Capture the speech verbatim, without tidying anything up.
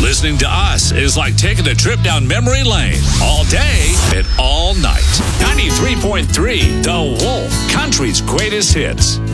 Listening to us is like taking a trip down memory lane. All day and all night. ninety-three point three The Wolf, country's greatest hits.